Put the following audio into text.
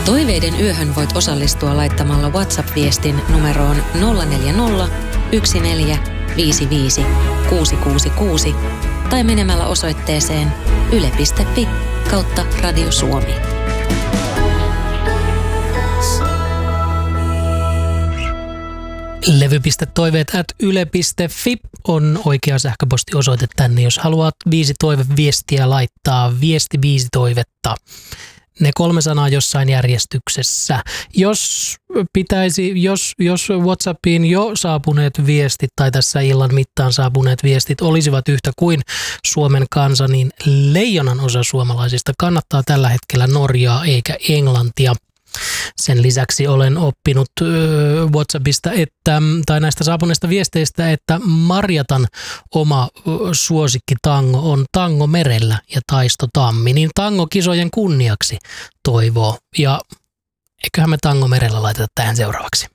Toiveiden yöhön voit osallistua laittamalla WhatsApp-viestin numeroon 040 1455 666 tai menemällä osoitteeseen yle.fi/Radio Suomi. levy.toiveet@yle.fi on oikea sähköpostiosoite tänne, jos haluat 5 toiveviestiä laittaa. Viesti 5 toivetta. Ne 3 sanaa jossain järjestyksessä. Jos WhatsAppiin jo saapuneet viestit tai tässä illan mittaan saapuneet viestit olisivat yhtä kuin Suomen kansa, niin leijonan osa suomalaisista kannattaa tällä hetkellä Norjaa eikä Englantia. Sen lisäksi olen oppinut WhatsAppista tai näistä saapuneista viesteistä, että Marjatan oma suosikkitango on Tango merellä ja Taisto Tammi, niin tango kisojen kunniaksi toivoo. Ja eiköhän me Tango merellä laiteta tähän seuraavaksi.